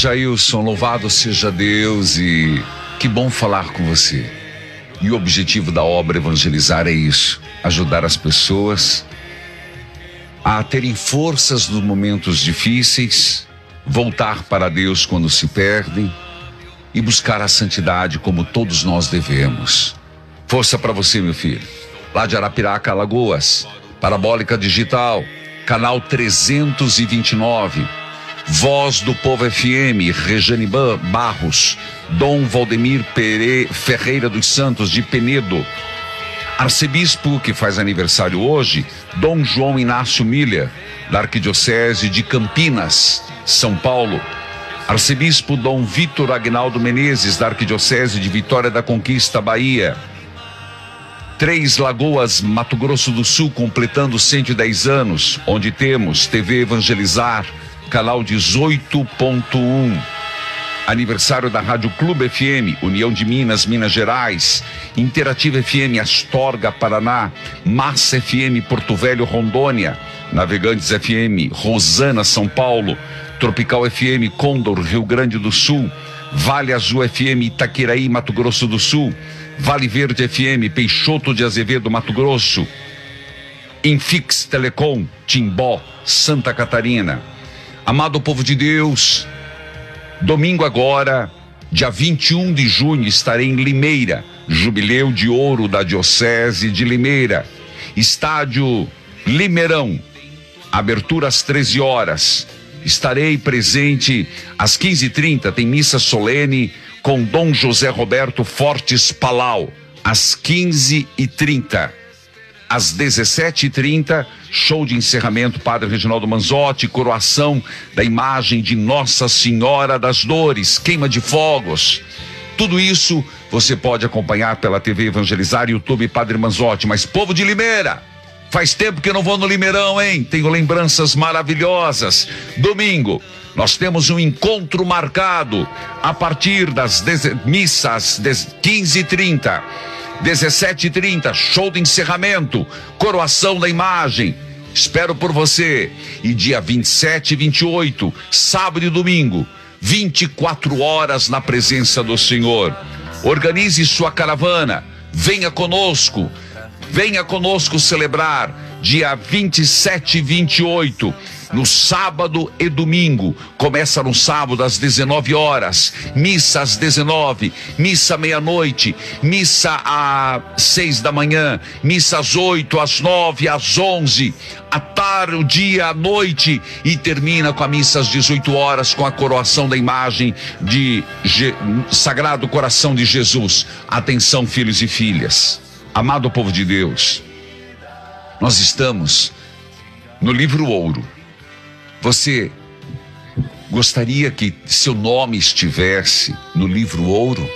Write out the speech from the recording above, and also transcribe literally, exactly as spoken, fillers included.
Jailson, louvado seja Deus, e que bom falar com você. E o objetivo da obra Evangelizar é isso: ajudar as pessoas a terem forças nos momentos difíceis, voltar para Deus quando se perdem e buscar a santidade como todos nós devemos. Força para você, meu filho. Lá de Arapiraca, Alagoas, Parabólica Digital, canal trezentos e vinte e nove, Voz do Povo F M, Rejane Barros, Dom Valdemir Pere Ferreira dos Santos de Penedo. Arcebispo, que faz aniversário hoje, Dom João Inácio Miller, da Arquidiocese de Campinas, São Paulo. Arcebispo Dom Vitor Agnaldo Menezes, da Arquidiocese de Vitória da Conquista, Bahia. Três Lagoas, Mato Grosso do Sul, completando cento e dez anos, onde temos T V Evangelizar, canal dezoito ponto um. Aniversário da Rádio Clube F M, União de Minas, Minas Gerais. Interativa F M, Astorga, Paraná. Massa F M, Porto Velho, Rondônia. Navegantes F M, Rosana, São Paulo. Tropical F M, Condor, Rio Grande do Sul. Vale Azul F M, Itaqueraí, Mato Grosso do Sul. Vale Verde F M, Peixoto de Azevedo, Mato Grosso. Infix Telecom, Timbó, Santa Catarina. Amado povo de Deus, domingo agora, dia vinte e um de junho, estarei em Limeira, Jubileu de Ouro da Diocese de Limeira. Estádio Limeirão, abertura às treze horas. Estarei presente às quinze e trinta, tem missa solene com Dom José Roberto Fortes Palau, às quinze e trinta. Às dezessete e trinta, show de encerramento, Padre Reginaldo Manzotti, coroação da imagem de Nossa Senhora das Dores, queima de fogos. Tudo isso você pode acompanhar pela T V Evangelizar, YouTube Padre Manzotti. Mas povo de Limeira, faz tempo que eu não vou no Limeirão, hein? Tenho lembranças maravilhosas. Domingo, nós temos um encontro marcado a partir das dez, missas quinze e trinta. dezessete e trinta, show de encerramento, coroação da imagem. Espero por você. E dia vinte e sete e vinte e oito, sábado e domingo, vinte e quatro horas na presença do Senhor. Organize sua caravana, venha conosco, venha conosco celebrar dia vinte e sete e vinte e oito. No sábado e domingo, começa no sábado às dezenove horas, missa às dezenove, missa à meia-noite, missa às seis da manhã, missa às oito, às nove, às onze, à tarde, o dia, à noite, e termina com a missa às dezoito horas, com a coroação da imagem de Je- Sagrado Coração de Jesus. Atenção, filhos e filhas, amado povo de Deus, nós estamos no livro Ouro. Você gostaria que seu nome estivesse no livro Ouro?